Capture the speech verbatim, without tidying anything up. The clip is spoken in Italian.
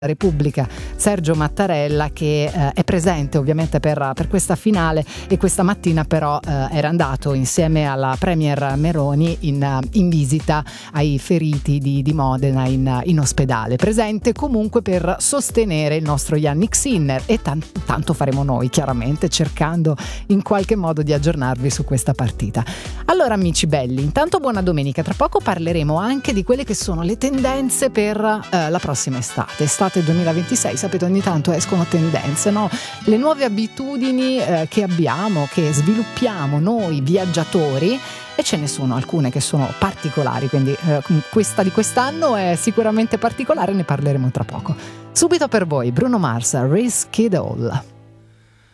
Repubblica Sergio Mattarella, che eh, è presente ovviamente per, per questa finale, e questa mattina però eh, era andato insieme alla Premier Meloni in, in visita ai feriti di, di Modena in, in ospedale, presente comunque per sostenere il nostro Yannick Sinner, e tan- tanto faremo noi, chiaramente cercando in qualche modo di aggiornarvi su questa partita. Allora amici belli, intanto buona domenica. Tra poco parleremo anche di quelle che sono le tendenze per eh, la prossima estate estate duemilaventisei. Sapete, ogni tanto escono tendenze, no? Le nuove abitudini eh, che abbiamo, che sviluppiamo noi viaggiatori, e ce ne sono alcune che sono particolari, quindi eh, questa di quest'anno è sicuramente particolare, ne parleremo tra poco. Subito per voi Bruno Mars, Risk It All.